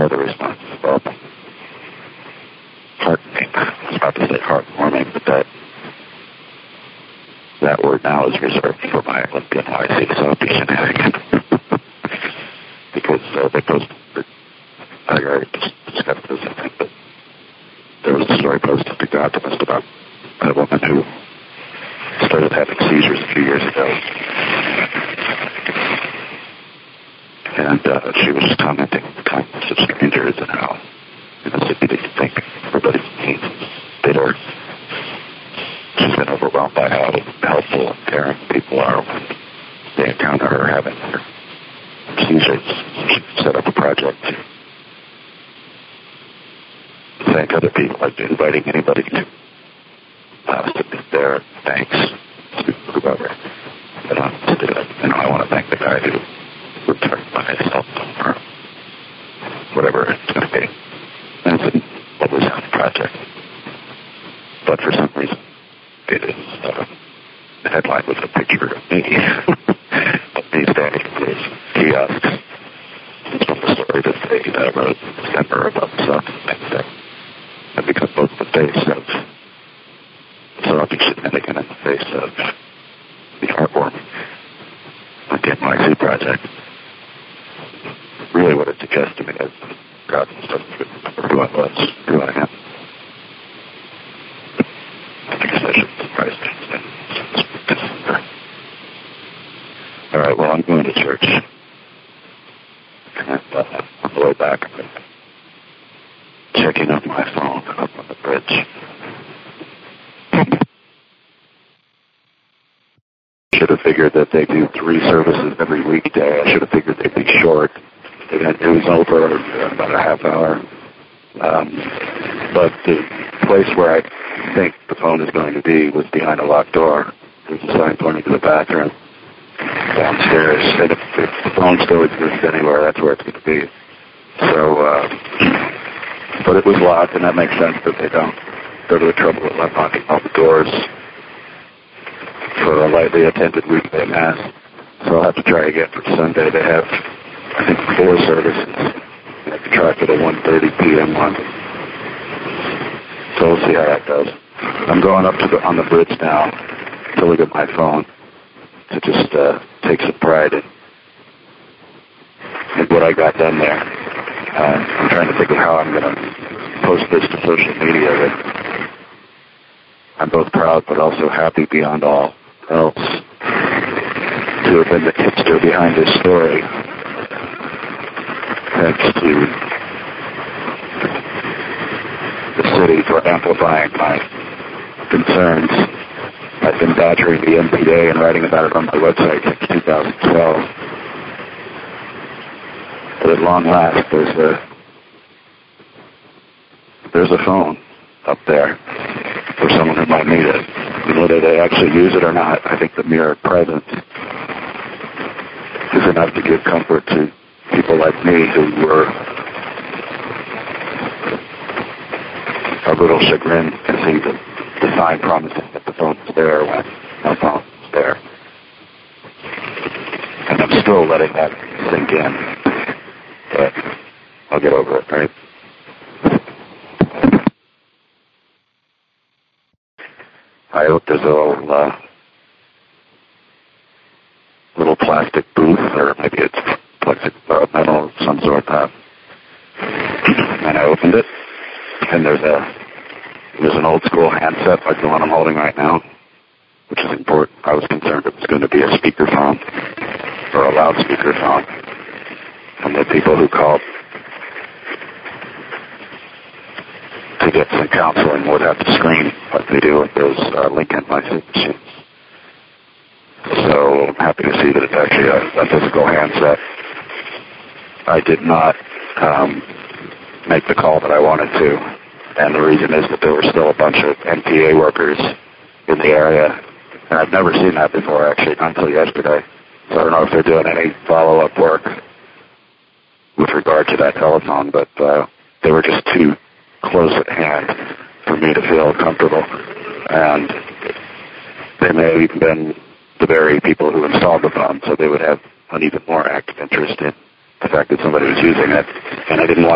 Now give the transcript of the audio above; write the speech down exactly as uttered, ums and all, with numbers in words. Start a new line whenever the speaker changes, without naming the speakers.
other responses. Well, heartening. I was about to say heartwarming, but that that word now is reserved for my Olympian Y C, so I'll be shenanigan. Because uh, they posted, I already discussed this, I think, but there was a story posted to God about a woman who started having seizures a few years ago. And uh, she was commenting on the kindness of strangers and how, in a city that you think everybody's mean and bitter, she's been overwhelmed by how helpful and caring people are when they encounter her having her seizures. She set up a project to thank other people, like inviting anybody to uh, submit their thanks to whoever that wants to do it. And I want to thank the guy who returned my cell phone or whatever it's going to be. And it's a lovely sounding project. But for some reason, it is, uh, the headline was a picture of me, of me standing in this kiosk. It's from the story that they uh, wrote in December about the sun and that I've become both the face of Sophie Shenanigan and the face of the heartwarming Olympian Y C project. Really what it suggests to me is God doesn't remember who I was, who I am. I guess I should surprise me. All right, well, I'm going to church. And uh, on the way back, I'm going to checking up my phone up on the bridge. Should have figured that they do three services every weekday. I should have figured they'd be short. They got news over about a half hour. Um, but the place where I think the phone is going to be was behind a locked door. There's a sign pointing to the bathroom downstairs. And if, if the phone still exists anywhere, that's where it's going to be. So, uh, but it was locked, and that makes sense that they don't go to the trouble of unlocking all the doors for a lightly attended weekday mass. So I'll have to try again for Sunday. They have, I think, four services. I have to try for the one thirty p.m. one. So we'll see how that goes. I'm going up to the on the bridge now to look at my phone to just uh, take some pride in, in what I got done there. Uh, I'm trying to think of how I'm going to post this to social media that I'm both proud but also happy beyond all else to have been the hipster behind this story. Thanks to the city for amplifying my concerns. I've been badgering the M P A and writing about it on my website since two thousand twelve. But at long last, there's a there's a phone up there for someone who might need it. And whether they actually use it or not, I think the mere presence is enough to give comfort to people like me who were a little chagrined to see the, the sign promising that the phone is there when no phone is there. And I'm still letting that sink in. But I'll get over it, right? I hope there's a little, uh, little plastic booth, or maybe it's plastic uh, metal of some sort. Uh, and I opened it, and there's a there's an old school handset like the one I'm holding right now, which is important. I was concerned it was going to be a speakerphone or a loudspeaker phone. And the people who called to get some counseling would have to scream like they do with those uh, Lincoln license machines. So I'm happy to see that it's actually a, a physical handset. I did not um, make the call that I wanted to, and the reason is that there were still a bunch of N P A workers in the area, and I've never seen that before, actually, not until yesterday. So I don't know if they're doing any follow-up work with regard to that telephone, but uh, they were just too close at hand for me to feel comfortable. And they may have even been the very people who installed the phone, so they would have an even more active interest in the fact that somebody was using it. And I didn't want